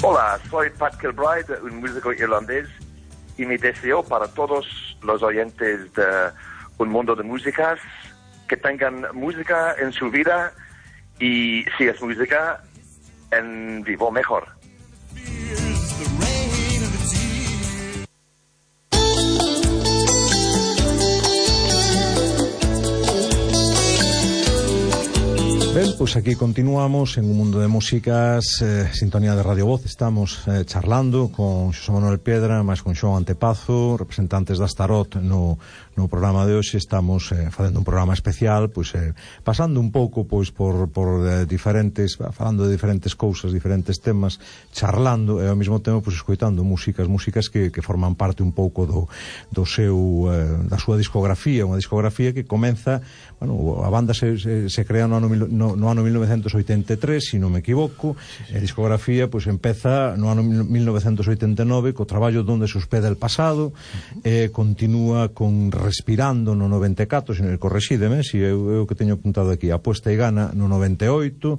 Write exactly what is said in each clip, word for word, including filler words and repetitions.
Hola, soy Pat Kilbride, un músico irlandés, y mi deseo para todos los oyentes de Un Mundo de Músicas, que tengan música en su vida y, si es música, en vivo mejor. Ben, pois aquí continuamos en Un Mundo de Músicas, eh, sintonía de Radio Voz. Estamos eh, charlando con Xosé Manuel Piedra, máis con Xoán Antepazo, representantes da Starot no, no programa de hoxe. Estamos eh, facendo un programa especial, pois eh, pasando un pouco pois por, por eh, diferentes, falando de diferentes cousas, diferentes temas, charlando e ao mesmo tempo pois escoitando músicas, músicas que, que forman parte un pouco do, do seu, eh, da súa discografía, unha discografía que comeza, bueno, a banda se, se, se crea no ano no, no ano mil novecentos oitenta e tres, se non me equivoco. Sí, sí. A discografía pois empeza no ano mil novecentos oitenta e nove co traballo Donde se hospeda el pasado. Uh-huh. E continúa con Respirando no noventa e catro, se non correxídeme, se eu, eu que teño apuntado aquí, Apuesta e Gana no noventa e oito.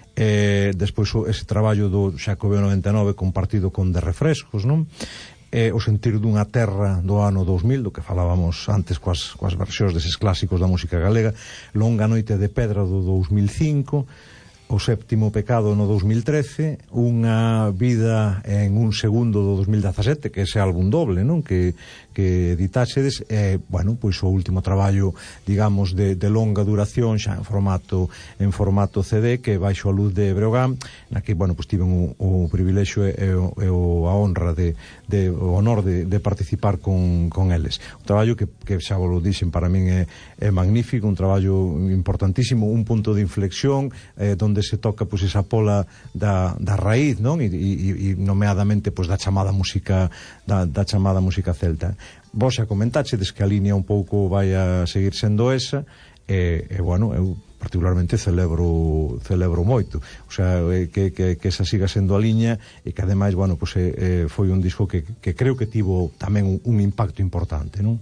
Eh, despois ese traballo do Xacobeo noventa e nove compartido con De Refrescos, non? Eh, O sentir dunha terra do ano dous mil, do que falábamos antes coas, coas versións deses clásicos da música galega. Longa noite de pedra do dous mil cinco, O sétimo pecado no dous mil trece, Unha vida en un segundo do dous mil dezasete, que é ese álbum doble, non? Que, que editáxedes, e, bueno, pois o último traballo, digamos, de, de longa duración, xa en formato en formato C D, que Baixo a luz de Breogán, na que, bueno, pois tiven o, o privilexio e, e, o, e o, a honra de, de o honor de, de participar con, con eles. Un traballo que, que xa vos lo dixen, para min é, é magnífico, un traballo importantísimo, un punto de inflexión, eh, donde se toca pois esa pola da, da raíz, non? E, e, e nomeadamente pois da chamada música da, da chamada música celta. Vos xa comentáchedes que a línea un pouco vai a seguir sendo esa, e, e bueno, eu particularmente celebro celebro moito, o sea, que, que, que esa siga sendo a liña, e que ademais, bueno, pois eh, foi un disco que, que creo que tivo tamén un, un impacto importante, non?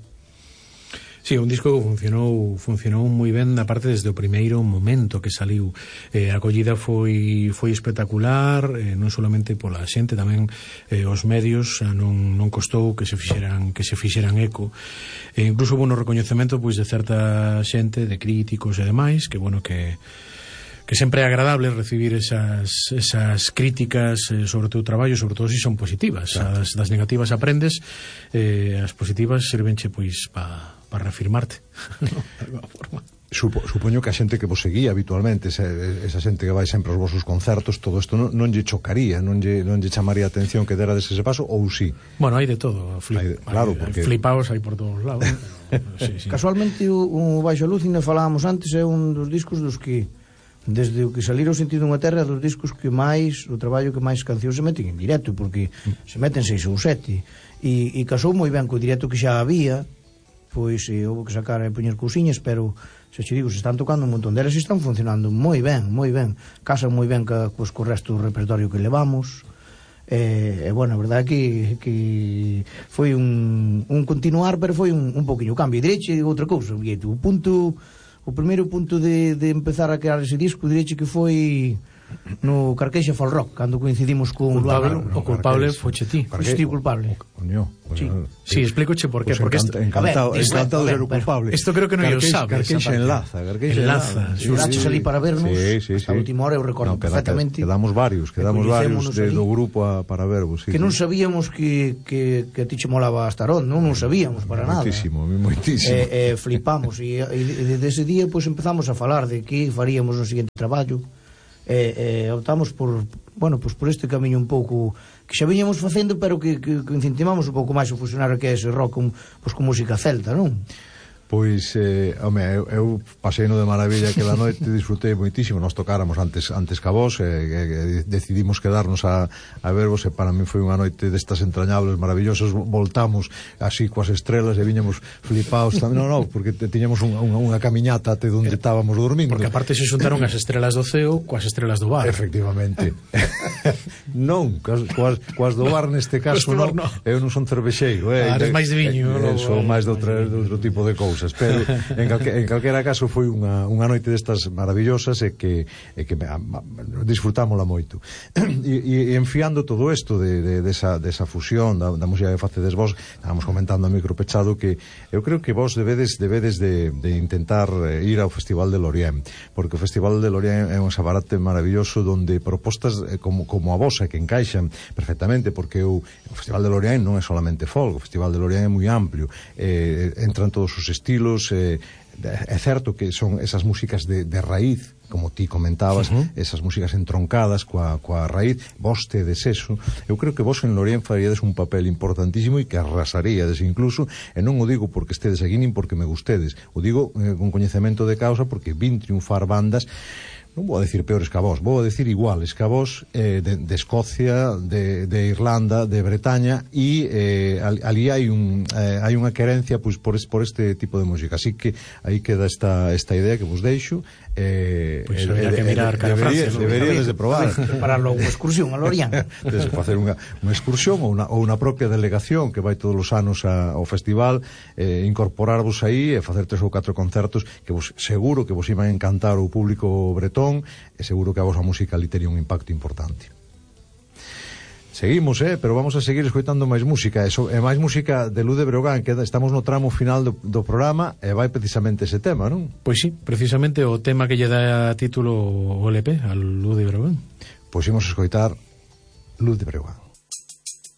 Sí, un disco que funcionou funcionou moi ben, aparte desde o primeiro momento que saliu. Eh, a acollida foi foi espectacular, eh, non solamente pola xente, tamén eh, os medios, non non costou que se fixeran que se fixeran eco. E incluso hubo un recoñecemento pois de certa xente, de críticos e demais, que bueno, que que sempre é agradable recibir esas, esas críticas eh, sobre o teu traballo, sobre todo se son positivas. Claro. As das negativas aprendes, eh, as positivas servenche pois pa pa reafirmarte, no, de alguma forma. Supo, supoño que a xente que vos seguía habitualmente, esa, esa xente que vai sempre aos vosos concertos, todo isto non, non lle chocaría, non lle, non lle chamaría a atención que dera dese paso, ou sí? Bueno, hai de todo, flip, hai de, claro, hai, porque... flipaos hai por todos lados. Pero, sí, sí. Casualmente o, o Baixo a luz, ainda falábamos antes, é un dos discos dos que desde o que salir o Sentido dunha terra, dos discos que máis, o traballo que máis cancións se meten en directo, porque mm. se meten seis ou sete, e, e casou moi ben co directo que xa había, pois e houve que sacar e poñer cousiñas, pero se che digo, se están tocando un montón delas e están funcionando moi ben, moi ben, casan moi ben ca, cos, co resto do repertorio que levamos. E, e bueno, a verdade que, que foi un, un continuar, pero foi un, un poquinho cambio. E direiche outra cousa, o punto, o primeiro punto de, de empezar a crear ese disco, direiche que foi no Carqueixa Folk Rock, cando coincidimos con culpable, Luan, o culpable foche ti. Foche ti culpable. Coño, sí. Sí, explícoche por qué, pues porque encanta, encantado, ver, encantado ver, de ser o culpable. Esto creo que non o sabes. Carqueixa enlaza, Carqueixa enlaza. Sí, sí, sí. para vernos. Sí, sí, hasta sí. a última hora eu recordo no, perfectamente. Quedamos varios, quedamos varios de, do grupo a, para vervos, sí, que sí. non sabíamos que, que, que a ti che molaba a Starot, non non sabíamos para nada. Moitísimo, moitísimo. Eh, eh, flipamos e, e desde ese día pois pues, empezamos a falar de que faríamos o seguinte traballo. Eh, eh, optamos por, bueno, pues por este camiño un pouco que xa viñamos facendo, pero que, que, que incentivamos un pouco máis o fusionar que é ese rock con, pues, con música celta, non? Pois, eh, home, eu, eu pasei no de maravilla aquela noite, disfrutei moitísimo, nos tocáramos antes antes que a vos, e, e, e decidimos quedarnos a, a vervos, e para mí foi unha noite destas entrañables, maravillosas. Voltamos así coas estrelas e viñamos flipaos tamén, non, non, porque tiñamos unha, unha, unha camiñata até onde estábamos dormindo. Porque aparte se xuntaron as estrelas do ceo coas estrelas do bar. Efectivamente. Non, coas, coas, coas do bar neste caso non, no. Eu non son cervexeiro, eh, ah, eres máis de viño, eh, eh, son máis de outro, de outro tipo de cousa. cousas, pero en, calque, en calquera caso foi unha, unha noite destas maravillosas e que, e que me, a, disfrutámola moito. E, e enfiando todo isto de, de, de, esa, de esa fusión da, da música que facedes vos, estábamos comentando a micro pechado que eu creo que vos debedes, debedes de, de intentar ir ao Festival de Lorient, porque o Festival de Lorient é un sabarate maravilloso donde propostas como, como a vosa que encaixan perfectamente, porque o, o Festival de Lorient non é solamente folk, o Festival de Lorient é moi amplio, eh, entran todos os estilos, eh, é certo que son esas músicas de, de raíz, como ti comentabas, uh -huh. esas músicas entroncadas coa, coa raíz, vos tedes eso. Eu creo que vos en Lorient faríades un papel importantísimo e que arrasaríades incluso, e non o digo porque estedes aquí nin porque me gustedes, o digo eh, con coñecemento de causa, porque vin triunfar bandas, non vou a decir peores que a vos, vou a decir iguales que a vos, eh, de, de Escocia, de, de Irlanda, de Bretaña, e eh, ali hai un eh, hai unha querencia pois, por, es, por este tipo de música, así que aí queda esta, esta idea que vos deixo. Eh, pois pues habría eh, que mirar eh, cara debería, Francia, debería desde probar prepararlo unha excursión a Lorient, desde facer unha, unha excursión ou unha, ou unha propia delegación que vai todos os anos a, ao festival, eh, incorporarvos aí e facer tres ou catro concertos que vos, seguro que vos iban a encantar o público bretón, e seguro que a vosa música ali tería un impacto importante. Seguimos, eh, pero vamos a seguir escoitando máis música, e, so, e máis música de Luz de Breogán, que estamos no tramo final do, do programa, e vai precisamente ese tema, non? Pois sí, precisamente o tema que lle dá título o L P, al Luz de Breogán. Pois imos escoitar Luz de Breogán.